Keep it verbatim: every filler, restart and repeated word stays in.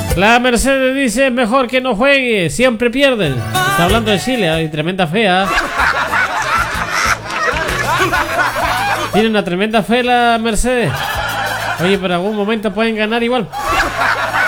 La Mercedes dice, mejor que no juegue, siempre pierden. Está hablando de Chile, hay tremenda fea. Tiene una tremenda fe la Mercedes. Oye, pero en algún momento pueden ganar igual.